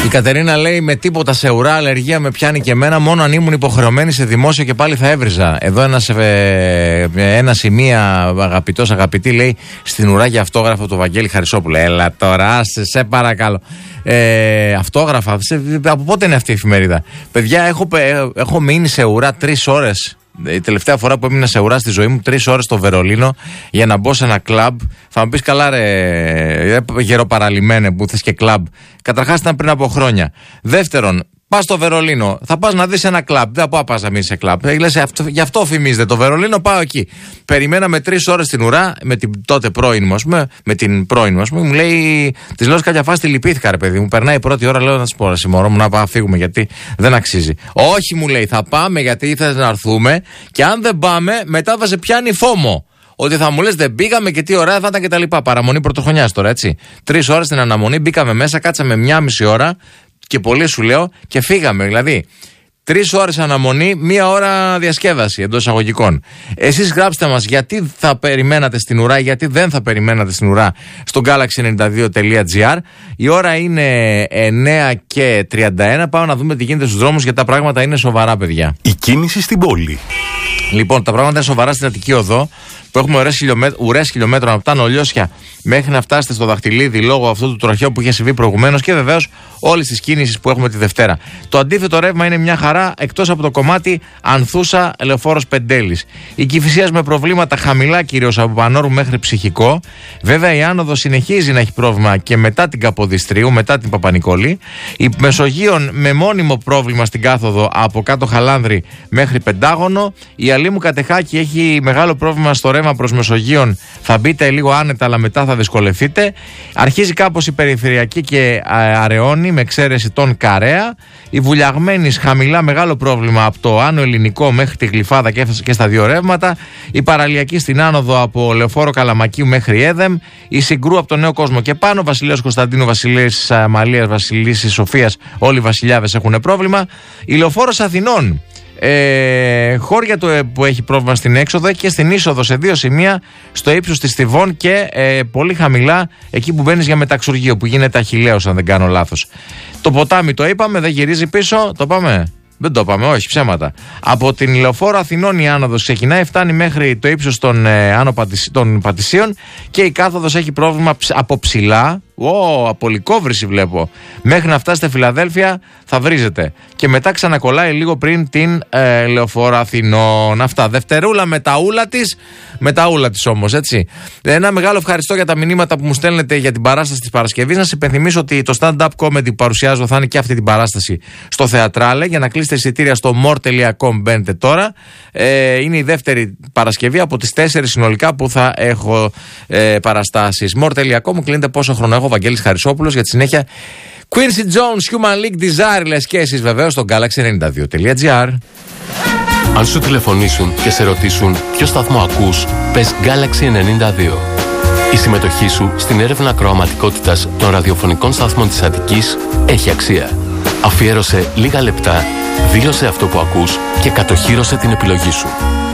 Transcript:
Κατερίνα λέει: με τίποτα σε ουρά αλλεργία με πιάνει και εμένα. Μόνο αν ήμουν υποχρεωμένη σε δημόσιο και πάλι θα έβριζα. Εδώ ένας ή μία αγαπητή λέει: στην ουρά για αυτόγραφο του Βαγγέλη Χαρισόπουλου. Έλα τώρα, σε παρακαλώ. Αυτόγραφα. Από πότε είναι αυτή η εφημερίδα? Παιδιά, έχω μείνει σε ουρά 3 ώρες. Η τελευταία φορά που έμεινα σε ουρά στη ζωή μου, 3 ώρες στο Βερολίνο για να μπω σε ένα κλαμπ. Θα μου πεις καλά, ρε γεροπαραλυμμένε που θες και κλαμπ. Καταρχάς ήταν πριν από χρόνια. Δεύτερον, πας στο Βερολίνο, θα πας να δεις ένα κλαμπ. Δεν θα πας να μείνεις σε κλαμπ. Λες, γι' αυτό φημίζεται το Βερολίνο, πάω εκεί. Περιμέναμε 3 ώρες στην ουρά με την τότε πρώην μου, με την πρώην μου, μου λέει, της λέω κάποια φάση τη λυπήθηκα, ρε παιδί μου. Περνάει η πρώτη ώρα, λέω να της πω, ρε συμμορώ μου, να φύγουμε γιατί δεν αξίζει. Όχι, μου λέει, θα πάμε γιατί ήθελες να έρθουμε και αν δεν πάμε, μετά θα σε πιάνει φόμο. Ότι θα μου λες δεν πήγαμε και τι ωραία θα ήταν και τα λοιπά. Παραμονή πρωτοχρονιάς τώρα, έτσι. 3 ώρες στην αναμονή, μπήκαμε μέσα, κάτσαμε 1,5 ώρα. Και πολύ σου λέω και φύγαμε. Δηλαδή, 3 ώρες αναμονή, 1 ώρα διασκέδαση εντός εισαγωγικών. Εσείς γράψτε μας γιατί θα περιμένατε στην ουρά, γιατί δεν θα περιμένατε στην ουρά στο galaxy92.gr. Η ώρα είναι 9:31. Πάμε να δούμε τι γίνεται στους δρόμους, γιατί τα πράγματα είναι σοβαρά, παιδιά. Η κίνηση στην πόλη. Λοιπόν, τα πράγματα είναι σοβαρά στην Αττική Οδό, που έχουμε ουρές χιλιόμετρων από τα Νολιώσια μέχρι να φτάσετε στο Δαχτυλίδι λόγω αυτού του τροχαίου που είχε συμβεί προηγουμένως και βεβαίως όλης της κίνησης που έχουμε τη Δευτέρα. Το αντίθετο ρεύμα είναι μια χαρά εκτός από το κομμάτι Ανθούσα Λεωφόρος Πεντέλης. Η Κηφισίας με προβλήματα χαμηλά, κυρίως από Πανόρου μέχρι Ψυχικό. Βέβαια η άνοδος συνεχίζει να έχει πρόβλημα και μετά την Καποδιστρίου, μετά την Παπα-Νικολή. Η Μεσογείων με μόνιμο πρόβλημα στην κάθοδο από κάτω Χαλάνδρη μέχρι Πεντάγωνο. Η Αλήμου Κατεχάκη έχει μεγάλο πρόβλημα στο ρεύμα προς Μεσογείων. Θα μπείτε λίγο άνετα, αλλά μετά θα δυσκολευτείτε. Αρχίζει κάπως η περιφερειακή και Αρεώνη με εξαίρεση τον Καρέα. Η Βουλιαγμένης χαμηλά, μεγάλο πρόβλημα από το Άνω Ελληνικό μέχρι τη Γλυφάδα και στα 2 ρεύματα. Η παραλιακή στην άνοδο από Λεωφόρο Καλαμακίου μέχρι Έδεμ. Η Συγκρού από τον Νέο Κόσμο και πάνω. Βασιλέως Κωνσταντίνου, Βασιλής Μαλίας, Βασιλίσσης Σοφίας. Όλοι οι βασιλιάδες έχουν πρόβλημα. Η Λεωφόρος Αθηνών. Χώρια που έχει πρόβλημα στην έξοδο και στην είσοδο σε 2 σημεία, στο ύψος της Θηβών και πολύ χαμηλά εκεί που μπαίνεις για μεταξουργείο, που γίνεται Αχιλλέος αν δεν κάνω λάθος. Το ποτάμι το είπαμε, δεν γυρίζει πίσω, το πάμε. Δεν το είπαμε, όχι, ψέματα. Από την Λεωφόρο Αθηνών η άνοδος ξεκινάει, φτάνει μέχρι το ύψος των Πατησίων και η κάθοδος έχει πρόβλημα από ψηλά. Από λικόβρηση βλέπω. Μέχρι να φτάσετε Φιλαδέλφια θα βρίζετε. Και μετά ξανακολλάει λίγο πριν την Λεωφόρο Αθηνών. Αυτά. Δευτερούλα με τα ούλα της όμως, έτσι. Ένα μεγάλο ευχαριστώ για τα μηνύματα που μου στέλνετε για την παράσταση της Παρασκευής. Να σας υπενθυμίσω ότι το stand-up comedy που παρουσιάζω θα είναι και αυτή την παράσταση στο Θεατράλε. Για να κλείσετε εισιτήρια στο more.com μπαίνετε τώρα. Είναι η δεύτερη Παρασκευή από τις 4 συνολικά που θα έχω παραστάσεις. more.com κλείνετε πόσο χρόνο έχω. Βαγγέλης Χαρισόπουλος για τη συνέχεια. Quincy Jones, Human League, Desireless και εσείς βεβαίως στο galaxy92.gr. Αν σου τηλεφωνήσουν και σε ρωτήσουν ποιο σταθμό ακούς, πες Galaxy 92. Η συμμετοχή σου στην έρευνα ακροαματικότητας των ραδιοφωνικών σταθμών της Αττικής έχει αξία. Αφιέρωσε λίγα λεπτά, δήλωσε αυτό που ακούς και κατοχύρωσε την επιλογή σου.